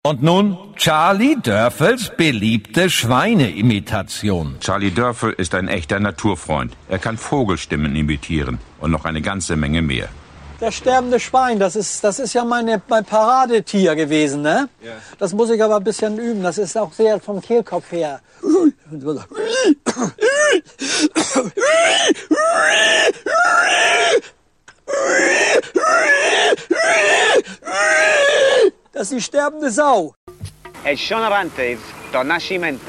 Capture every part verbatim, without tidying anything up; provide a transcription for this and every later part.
Und nun Charlie Dörfels beliebte Schweineimitation. Charlie Dörfel ist ein echter Naturfreund. Er kann Vogelstimmen imitieren und noch eine ganze Menge mehr. Das sterbende Schwein, das ist, das ist ja meine, mein Paradetier gewesen, ne? Ja. Das muss ich aber ein bisschen üben. Das ist auch sehr vom Kehlkopf her. Das ist die sterbende Sau. El Sean Arantes do Nascimento.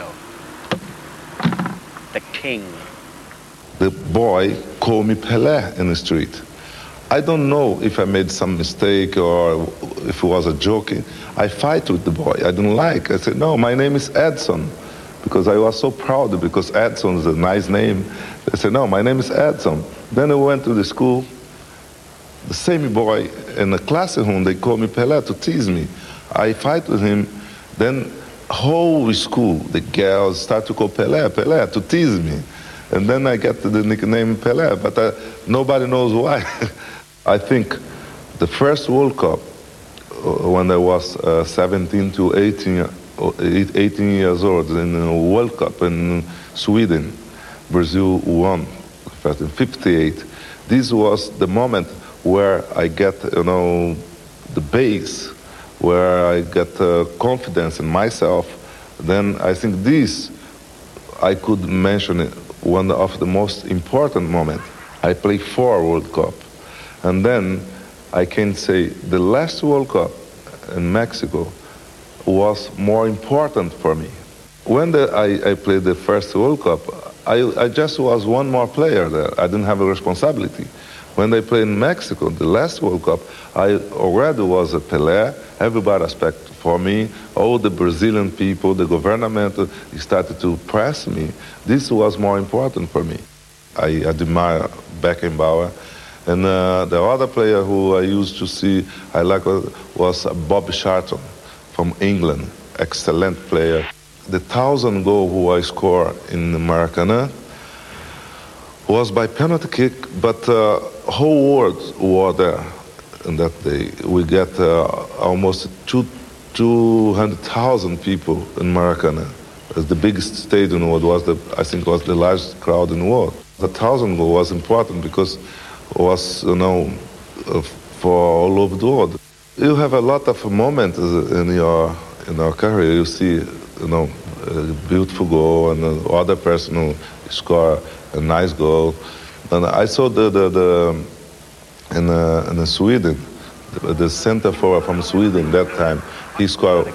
The king. The boy called me Pelé in the street. I don't know if I made some mistake or if it was a joke. I fight with the boy. I didn't like. I said, no, my name is Edson. Because I was so proud because Edson is a nice name. I said, no, my name is Edson. Then I went to the school. The same boy in the classroom, they called me Pelé to tease me. I fight with him. Then whole school, the girls start to call Pelé, Pelé, to tease me. And then I get the nickname Pelé, but uh, nobody knows why. I think the first World Cup, uh, when I was uh, seventeen to eighteen, eighteen years old, in the World Cup in Sweden, Brazil won in fifty-eight. This was the moment where I get, you know, the base, where I get uh, confidence in myself. Then I think this, I could mention it, one of the most important moments. I played four World Cup. And then I can say the last World Cup in Mexico was more important for me. When the, I, I played the first World Cup, I, I just was one more player there. I didn't have a responsibility. When I played in Mexico, the last World Cup, I already was a Pelé. Everybody expected for me. All the Brazilian people, the government started to press me. This was more important for me. I admire Beckenbauer. And uh, the other player who I used to see, I like, was Bob Charlton from England, excellent player. The thousand goal who I scored in Maracanã was by penalty kick, but uh, whole world were there in that day. We get uh, almost two, two hundred thousand people in Maracanã. It's the biggest stadium in the world. Was the, I think was the largest crowd in the world. The thousand goal was important because was, you know, uh, for all over the world. You have a lot of moments in your in your career. You see, you know, a beautiful goal and the other person who score a nice goal. And I saw the the, the in uh, in Sweden, the, the center forward from Sweden that time. He scored